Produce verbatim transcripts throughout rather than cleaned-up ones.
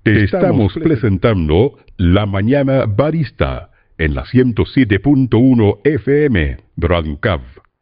Te estamos presentando La Mañana Barista en la ciento siete punto uno F M, Brancab.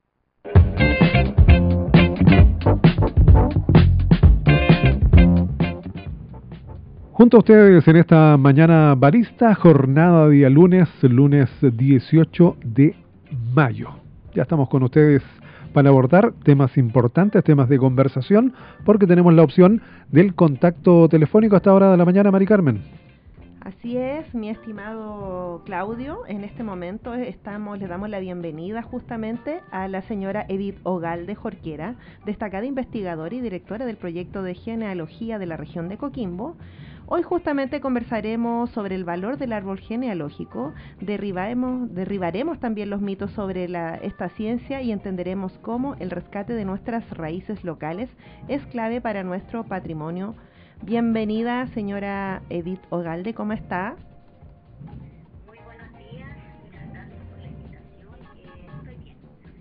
Junto a ustedes en esta Mañana Barista, jornada día lunes, lunes dieciocho de mayo. Ya estamos con ustedes para abordar temas importantes, temas de conversación, porque tenemos la opción del contacto telefónico a esta hora de la mañana, Mari Carmen. Así es, mi estimado Claudio. En este momento estamos, le damos la bienvenida justamente a la señora Edith Ogalde Jorquera, destacada investigadora y directora del proyecto de genealogía de la región de Coquimbo. Hoy justamente conversaremos sobre el valor del árbol genealógico, derribaremos, derribaremos también los mitos sobre la, esta ciencia y entenderemos cómo el rescate de nuestras raíces locales es clave para nuestro patrimonio. Bienvenida, señora Edith Ogalde, ¿cómo está? Muy buenos días, muchas gracias por la invitación, eh, estoy bien.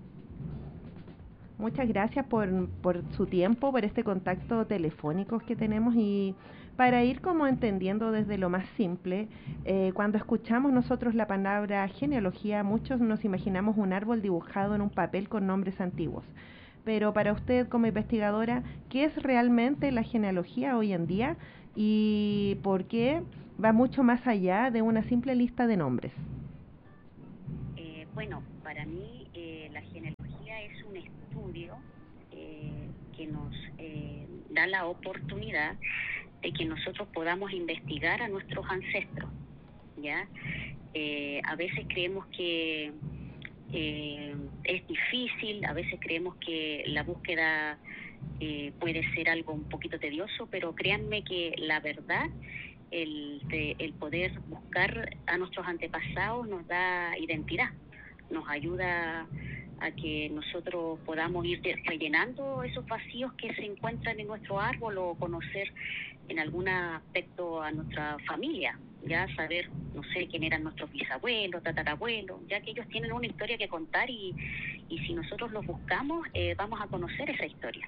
Muchas gracias por, por su tiempo, por este contacto telefónico que tenemos y para ir como entendiendo desde lo más simple, eh, cuando escuchamos nosotros la palabra genealogía, muchos nos imaginamos un árbol dibujado en un papel con nombres antiguos. Pero para usted como investigadora, ¿qué es realmente la genealogía hoy en día y por qué va mucho más allá de una simple lista de nombres? Eh, bueno, para mí eh, la genealogía es un estudio eh, que nos eh, da la oportunidad de que nosotros podamos investigar a nuestros ancestros, ¿ya? Eh, a veces creemos que eh, es difícil, a veces creemos que la búsqueda eh, puede ser algo un poquito tedioso, pero créanme que la verdad, el, de, el poder buscar a nuestros antepasados nos da identidad, nos ayuda a que nosotros podamos ir rellenando esos vacíos que se encuentran en nuestro árbol o conocer en algún aspecto a nuestra familia, ya saber, no sé, quién eran nuestros bisabuelos, tatarabuelos, ya que ellos tienen una historia que contar y, y si nosotros los buscamos, eh, vamos a conocer esa historia.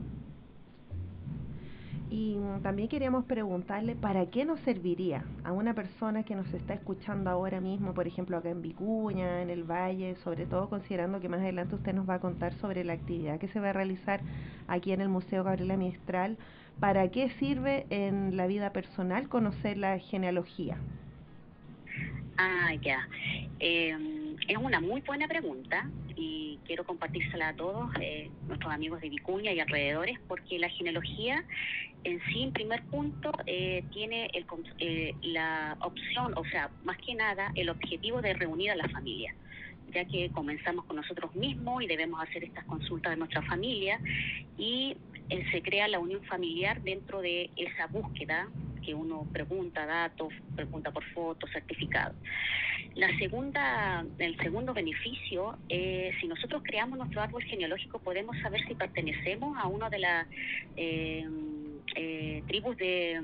Y también queríamos preguntarle para qué nos serviría a una persona que nos está escuchando ahora mismo, por ejemplo acá en Vicuña, en el Valle, sobre todo considerando que más adelante usted nos va a contar sobre la actividad que se va a realizar aquí en el Museo Gabriela Mistral. ¿Para qué sirve en la vida personal conocer la genealogía? Ah, ya. Eh, es una muy buena pregunta y quiero compartírsela a todos eh, nuestros amigos de Vicuña y alrededores, porque la genealogía en sí, en primer punto, eh, tiene el, eh, la opción, o sea, más que nada, el objetivo de reunir a la familia, ya que comenzamos con nosotros mismos y debemos hacer estas consultas de nuestra familia y eh, se crea la unión familiar dentro de esa búsqueda que uno pregunta datos, pregunta por fotos, certificados. La segunda, el segundo beneficio, eh, si nosotros creamos nuestro árbol genealógico, podemos saber si pertenecemos a una de las eh, eh, tribus de,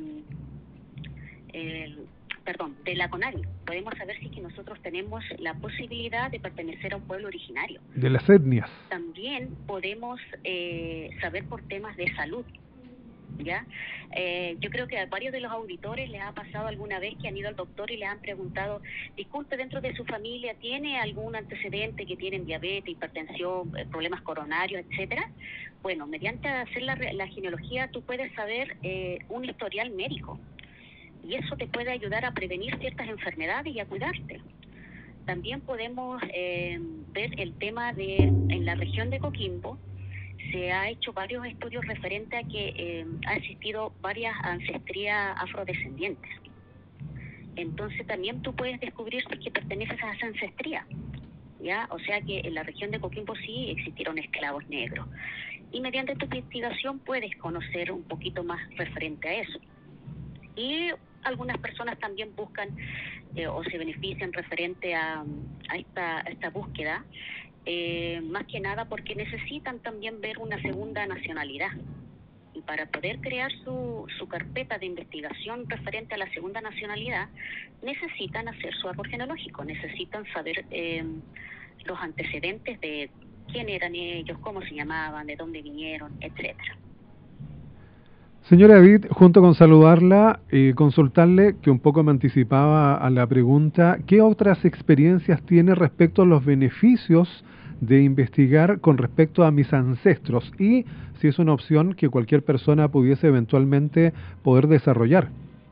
eh, perdón, de la CONADI. Podemos saber si que nosotros tenemos la posibilidad de pertenecer a un pueblo originario. De las etnias. También podemos eh, saber por temas de salud. ¿Ya? Eh, yo creo que a varios de los auditores les ha pasado alguna vez que han ido al doctor y les han preguntado, disculpe, dentro de su familia ¿tiene algún antecedente que tienen diabetes, hipertensión, eh, problemas coronarios, etcétera? Bueno, mediante hacer la, la genealogía tú puedes saber eh, un historial médico y eso te puede ayudar a prevenir ciertas enfermedades y a cuidarte. También podemos eh, ver el tema de, en la región de Coquimbo, se ha hecho varios estudios referentes a que eh, ha existido varias ancestrías afrodescendientes. Entonces también tú puedes descubrir si que perteneces a esa ancestría, ¿ya? O sea que en la región de Coquimbo sí existieron esclavos negros. Y mediante tu investigación puedes conocer un poquito más referente a eso. Y algunas personas también buscan eh, o se benefician referente a, a, esta, a esta búsqueda, Eh, más que nada porque necesitan también ver una segunda nacionalidad y para poder crear su, su carpeta de investigación referente a la segunda nacionalidad necesitan hacer su árbol genealógico, necesitan saber eh, los antecedentes de quién eran ellos, cómo se llamaban, de dónde vinieron, etcétera. Señora Edith, junto con saludarla y consultarle, que un poco me anticipaba a la pregunta, ¿qué otras experiencias tiene respecto a los beneficios de investigar con respecto a mis ancestros? Y si es una opción que cualquier persona pudiese eventualmente poder desarrollar.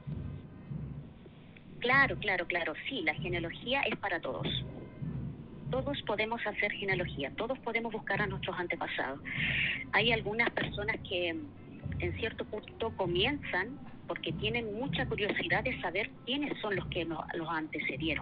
Claro, claro, claro, sí, la genealogía es para todos. Todos podemos hacer genealogía, todos podemos buscar a nuestros antepasados. Hay algunas personas que en cierto punto comienzan porque tienen mucha curiosidad de saber quiénes son los que nos, los antecedieron.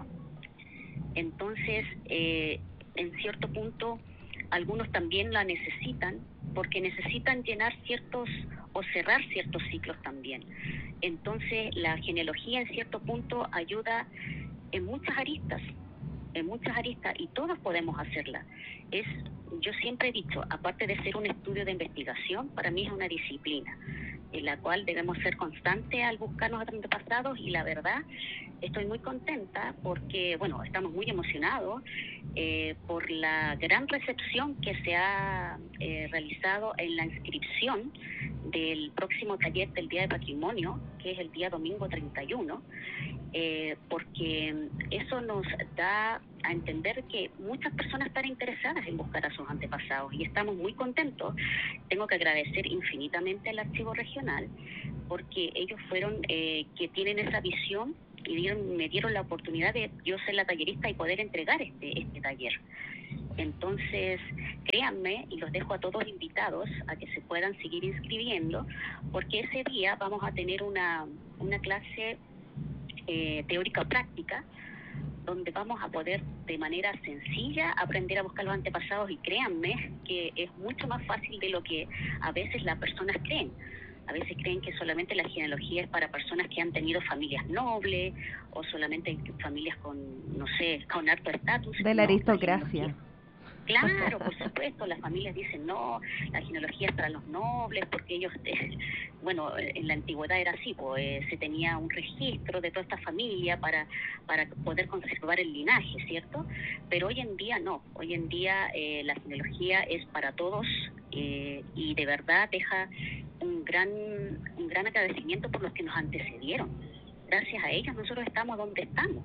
Entonces, eh, en cierto punto, algunos también la necesitan porque necesitan llenar ciertos o cerrar ciertos ciclos también. Entonces, la genealogía en cierto punto ayuda en muchas aristas, en muchas aristas, y todos podemos hacerla. Es, yo siempre he dicho, aparte de ser un estudio de investigación, para mí es una disciplina en la cual debemos ser constantes al buscar nuestros antepasados, y la verdad estoy muy contenta porque, bueno, estamos muy emocionados eh, por la gran recepción que se ha eh, realizado en la inscripción del próximo taller del Día de Patrimonio, que es el día domingo treinta y uno, eh, porque eso nos da a entender que muchas personas están interesadas en buscar a sus antepasados, y estamos muy contentos. Tengo que agradecer infinitamente al Archivo Regional porque ellos fueron eh, que tienen esa visión y dieron, me dieron la oportunidad de yo ser la tallerista y poder entregar este, este taller. Entonces, créanme, y los dejo a todos invitados a que se puedan seguir inscribiendo, porque ese día vamos a tener una, una clase eh, teórica o práctica, donde vamos a poder de manera sencilla aprender a buscar los antepasados, y créanme que es mucho más fácil de lo que a veces las personas creen. A veces creen que solamente la genealogía es para personas que han tenido familias nobles o solamente familias con, no sé, con harto estatus. De la aristocracia. Claro, por supuesto, las familias dicen no, la genealogía es para los nobles, porque ellos, eh, bueno, en la antigüedad era así, pues eh, se tenía un registro de toda esta familia para, para poder conservar el linaje, ¿cierto? Pero hoy en día no, hoy en día eh, la genealogía es para todos eh, y de verdad deja un gran, un gran agradecimiento por los que nos antecedieron. Gracias a ellos nosotros estamos donde estamos.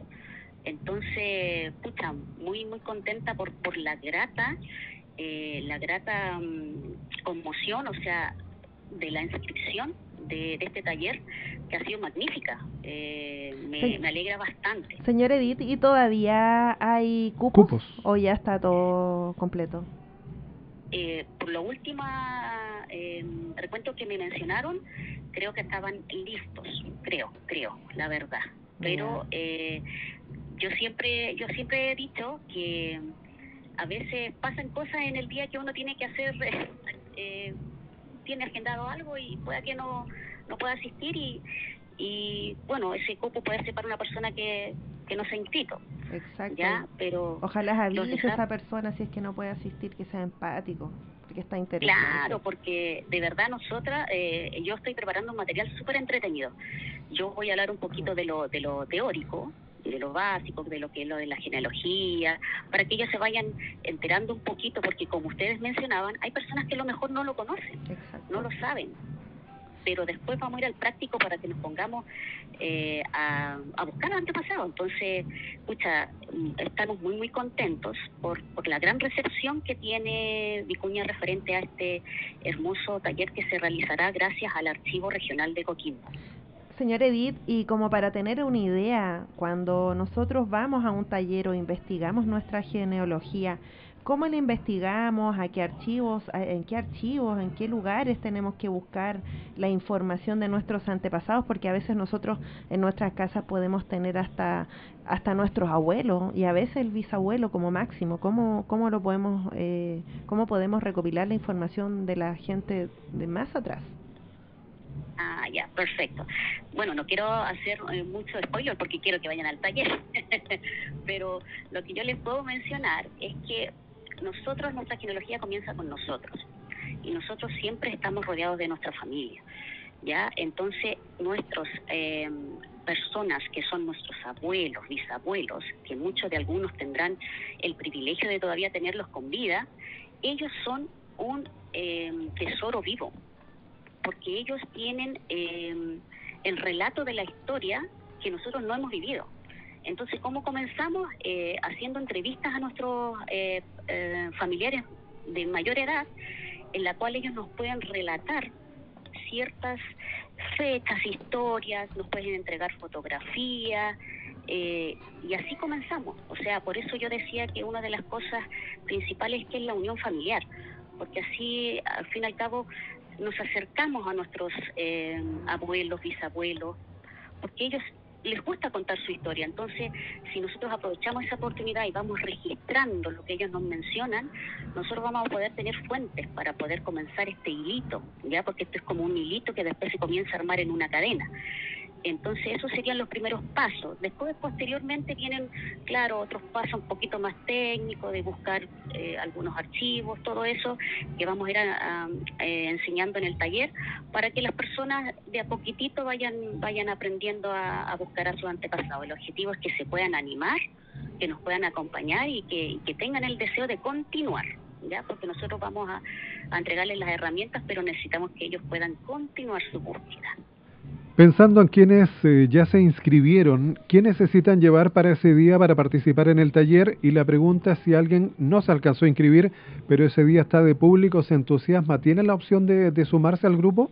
Entonces, pucha, muy muy contenta por por la grata, eh, la grata um, conmoción, o sea, de la inscripción de, de este taller, que ha sido magnífica. Eh, me, sí. me alegra bastante. Señor Edith, ¿y todavía hay cupos, cupos. o ya está todo completo? Eh, por lo último eh, recuento que me mencionaron, creo que estaban listos, creo, creo, la verdad. Pero eh, yo siempre yo siempre he dicho que a veces pasan cosas en el día que uno tiene que hacer, eh, tiene agendado algo y pueda que no no pueda asistir, y y bueno, ese cupo puede ser para una persona que, que no se ha inscrito. Exacto. ¿Ya? Pero ojalá avise a esa persona si es que no puede asistir, que sea empático, porque está interesante. Claro, porque de verdad nosotras, eh, yo estoy preparando un material súper entretenido. Yo voy a hablar un poquito de lo de lo teórico, de lo básico, de lo que es lo de la genealogía, para que ellos se vayan enterando un poquito, porque como ustedes mencionaban, hay personas que a lo mejor no lo conocen, Exacto. no lo saben. Pero después vamos a ir al práctico para que nos pongamos eh, a, a buscar los antepasados. Entonces, escucha, estamos muy, muy contentos por, por la gran recepción que tiene Vicuña referente a este hermoso taller que se realizará gracias al Archivo Regional de Coquimbo. Señor Edith, y como para tener una idea, cuando nosotros vamos a un taller o investigamos nuestra genealogía, ¿cómo la investigamos? ¿A qué archivos? ¿En qué archivos? ¿En qué lugares tenemos que buscar la información de nuestros antepasados? Porque a veces nosotros en nuestras casas podemos tener hasta hasta nuestros abuelos y a veces el bisabuelo como máximo. ¿Cómo cómo lo podemos eh, cómo podemos recopilar la información de la gente de más atrás? Ah, ya, perfecto. Bueno, no quiero hacer eh, mucho spoiler porque quiero que vayan al taller, pero lo que yo les puedo mencionar es que nosotros, nuestra genealogía comienza con nosotros, y nosotros siempre estamos rodeados de nuestra familia, ¿ya? Entonces, nuestros eh, personas que son nuestros abuelos, bisabuelos, que muchos de algunos tendrán el privilegio de todavía tenerlos con vida, ellos son un eh, tesoro vivo. porque ellos tienen eh, el relato de la historia que nosotros no hemos vivido. Entonces, ¿cómo comenzamos? Eh, haciendo entrevistas a nuestros eh, eh, familiares de mayor edad, en la cual ellos nos pueden relatar ciertas fechas, historias, nos pueden entregar fotografías, eh, y así comenzamos. O sea, por eso yo decía que una de las cosas principales es que es la unión familiar, porque así, al fin y al cabo, nos acercamos a nuestros eh, abuelos, bisabuelos, porque ellos les gusta contar su historia. Entonces, si nosotros aprovechamos esa oportunidad y vamos registrando lo que ellos nos mencionan, nosotros vamos a poder tener fuentes para poder comenzar este hilito, ya, porque esto es como un hilito que después se comienza a armar en una cadena. Entonces, esos serían los primeros pasos. Después, posteriormente, vienen, claro, otros pasos un poquito más técnicos, de buscar eh, algunos archivos, todo eso que vamos a ir a, a, eh, enseñando en el taller, para que las personas de a poquitito vayan vayan aprendiendo a, a buscar a sus antepasados. El objetivo es que se puedan animar, que nos puedan acompañar y que, y que tengan el deseo de continuar, ¿ya? Porque nosotros vamos a, a entregarles las herramientas, pero necesitamos que ellos puedan continuar su búsqueda. Pensando en quienes eh, ya se inscribieron, ¿qué necesitan llevar para ese día para participar en el taller? Y la pregunta es si alguien no se alcanzó a inscribir, pero ese día está de público, se entusiasma, ¿tiene la opción de, de sumarse al grupo?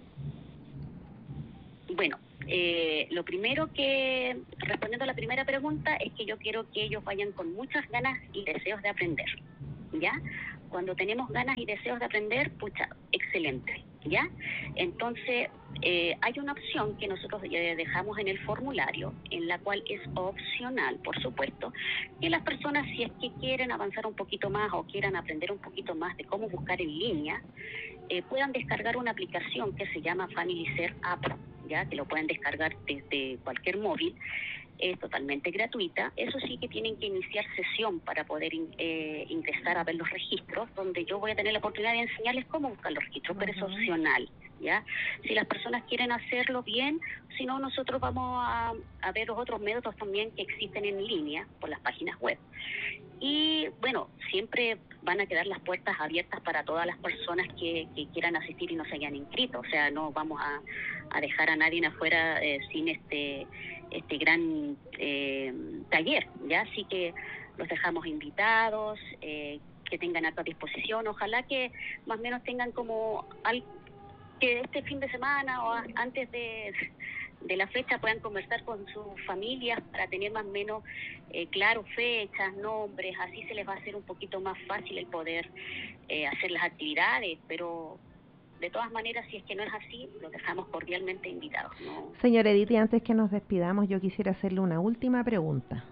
Bueno, eh, lo primero que, respondiendo a la primera pregunta, es que yo quiero que ellos vayan con muchas ganas y deseos de aprender, ¿ya? Cuando tenemos ganas y deseos de aprender, pucha, excelente, ¿ya? Entonces, eh, hay una opción que nosotros eh, dejamos en el formulario, en la cual es opcional, por supuesto, que las personas, si es que quieren avanzar un poquito más o quieran aprender un poquito más de cómo buscar en línea, eh, puedan descargar una aplicación que se llama FamilyShare App, ¿ya? Que lo pueden descargar desde cualquier móvil. Es totalmente gratuita. Eso sí, que tienen que iniciar sesión para poder eh, ingresar a ver los registros, donde yo voy a tener la oportunidad de enseñarles cómo buscar los registros, uh-huh. Pero es opcional, ¿ya? Si las personas quieren hacerlo bien, si no, nosotros vamos a, a ver los otros métodos también que existen en línea por las páginas web. Y bueno, siempre van a quedar las puertas abiertas para todas las personas que, que quieran asistir y no se hayan inscrito. O sea, no vamos a, a dejar a nadie afuera eh, sin este este gran eh, taller, ¿ya? Así que los dejamos invitados, eh, que tengan a tu disposición. Ojalá que más o menos tengan como al, que este fin de semana o a, antes de, de la fecha puedan conversar con sus familias para tener más o menos eh, claro fechas, nombres, así se les va a hacer un poquito más fácil el poder eh, hacer las actividades, pero de todas maneras, si es que no es así, los dejamos cordialmente invitados, ¿no? Señora Edith, y antes que nos despidamos, yo quisiera hacerle una última pregunta.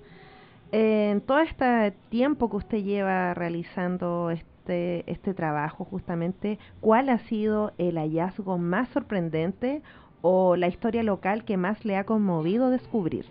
En todo este tiempo que usted lleva realizando este, este trabajo, justamente, ¿cuál ha sido el hallazgo más sorprendente o la historia local que más le ha conmovido descubrir?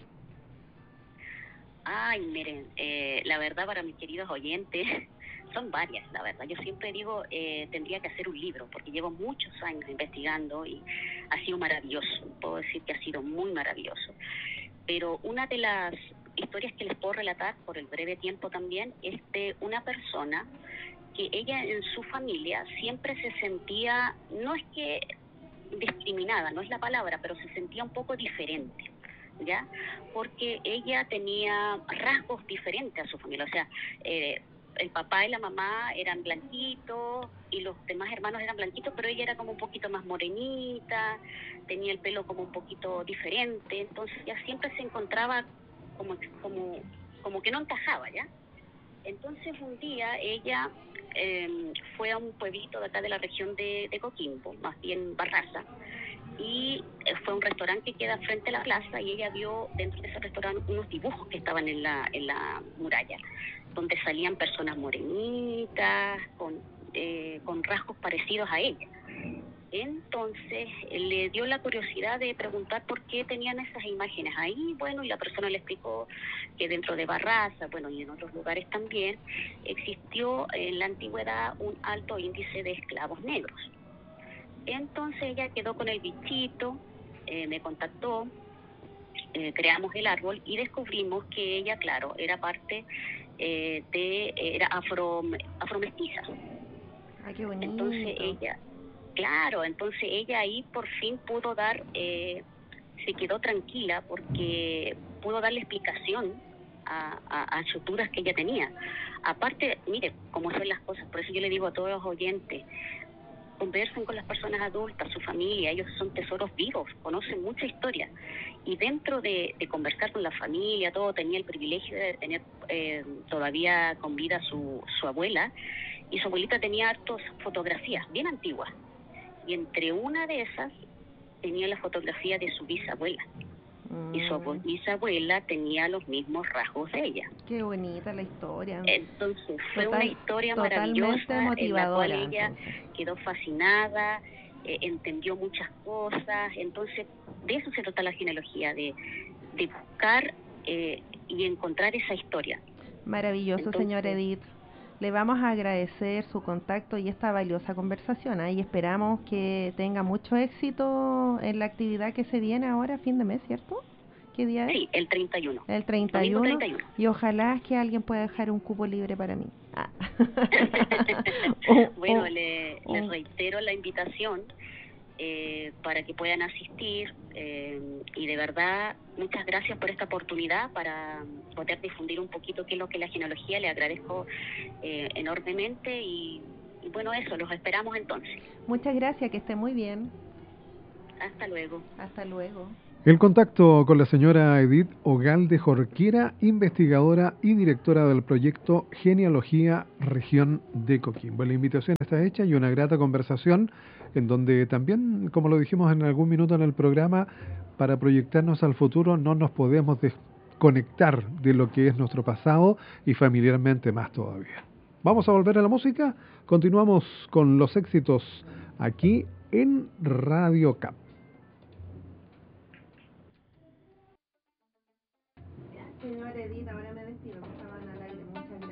Ay, miren, eh, la verdad, para mis queridos oyentes, son varias, la verdad. Yo siempre digo, eh, tendría que hacer un libro, porque llevo muchos años investigando y ha sido maravilloso. Puedo decir que ha sido muy maravilloso. Pero una de las historias que les puedo relatar, por el breve tiempo también, es de una persona que ella en su familia siempre se sentía, no es que discriminada, no es la palabra, pero se sentía un poco diferente, ¿ya? Porque ella tenía rasgos diferentes a su familia, o sea, eh, el papá y la mamá eran blanquitos y los demás hermanos eran blanquitos, pero ella era como un poquito más morenita, tenía el pelo como un poquito diferente, entonces ella siempre se encontraba como, como, como que no encajaba, ¿ya? Entonces un día ella eh, fue a un pueblito de acá de la región de, de Coquimbo, más bien Barraza, y fue a un restaurante que queda frente a la plaza y ella vio dentro de ese restaurante unos dibujos que estaban en la, en la muralla, donde salían personas morenitas, con, eh, con rasgos parecidos a ella. Entonces le dio la curiosidad de preguntar por qué tenían esas imágenes ahí, bueno, y la persona le explicó que dentro de Barraza, bueno, y en otros lugares también, existió en la antigüedad un alto índice de esclavos negros. Entonces ella quedó con el bichito, eh, me contactó, eh, creamos el árbol y descubrimos que ella, claro, era parte eh, de, era afro, afromestiza. Ay, qué bonito. Entonces ella, Claro, entonces ella ahí por fin pudo dar, eh, se quedó tranquila porque pudo darle explicación a, a, a sus dudas que ella tenía. Aparte, mire cómo son las cosas, por eso yo le digo a todos los oyentes, conversen con las personas adultas, su familia, ellos son tesoros vivos, conocen mucha historia. Y dentro de, de conversar con la familia, todo, tenía el privilegio de tener eh, todavía con vida su, su abuela, y su abuelita tenía hartas fotografías bien antiguas. Y entre una de esas tenía la fotografía de su bisabuela. Mm. Y su bisabuela tenía los mismos rasgos de ella. Qué bonita la historia. Entonces fue Total, una historia maravillosa en la cual ella entonces. quedó fascinada, eh, entendió muchas cosas. Entonces de eso se trata la genealogía, de, de buscar eh, y encontrar esa historia. Maravilloso, entonces, señora Edith. Le vamos a agradecer su contacto y esta valiosa conversación. ¿eh? Y esperamos que tenga mucho éxito en la actividad que se viene ahora, fin de mes, ¿cierto? ¿Qué día es? Sí, el treinta y uno. El treinta y uno. treinta y uno. Y ojalá que alguien pueda dejar un cupo libre para mí. Ah. bueno, oh, le, oh. les reitero la invitación eh, para que puedan asistir eh, y de verdad muchas gracias por esta oportunidad para poder difundir un poquito qué es lo que es la genealogía. Le agradezco eh, enormemente y, y bueno, eso, los esperamos entonces. Muchas gracias, que esté muy bien. Hasta luego. Hasta luego. El contacto con la señora Edith Ogalde Jorquera, investigadora y directora del proyecto Genealogía Región de Coquimbo. La invitación está hecha y una grata conversación en donde también, como lo dijimos en algún minuto en el programa, para proyectarnos al futuro no nos podemos desconectar de lo que es nuestro pasado y familiarmente más todavía. Vamos a volver a la música, continuamos con los éxitos aquí en Radio Cap. Señora Edith, ahora me